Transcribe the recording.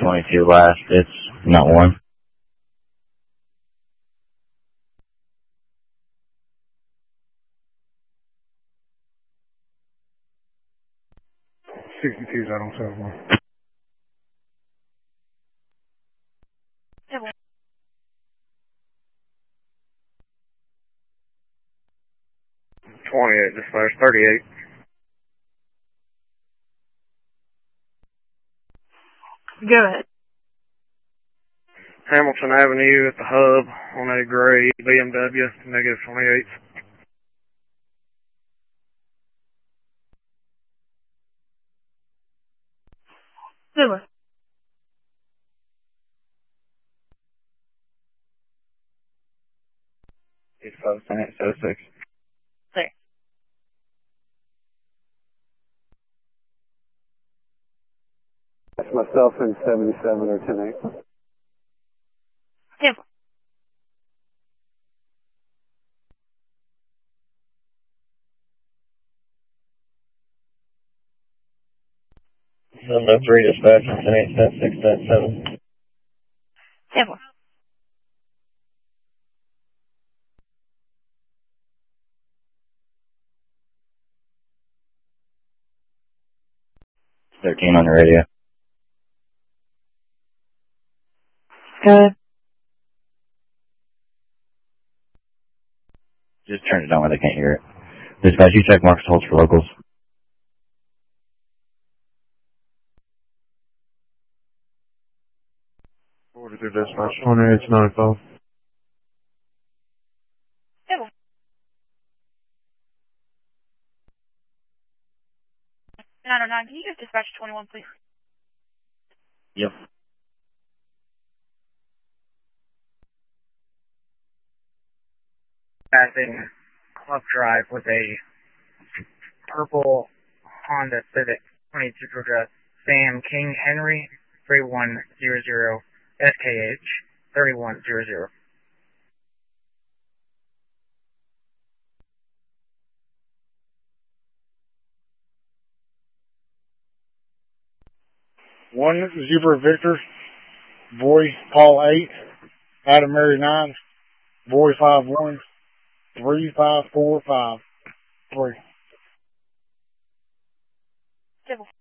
22 last. It's not one. '62's out on 71. Civil. 28, dispatch 38. Go ahead. Hamilton Avenue at the hub on a gray BMW, negative 28. Civil. East Coast, 10-806. There. That's myself in 77 or 10-8. Civil. Number 3 dispatch, 10-8-6-7. Civil. On the radio. Go ahead. Just turn it down where they can't hear it. Dispatch, you check marks holds for locals. 42 dispatch 28-95. Civil. 909, can you just dispatch 21, please? Yep. Passing Club Drive with a purple Honda Civic 22 address, Sam King Henry, 3100 SKH 3100. One Zebra Victor, Boy Paul 8, Adam Mary 9, Boy 5-1, 3-5-4-5-3. Civil.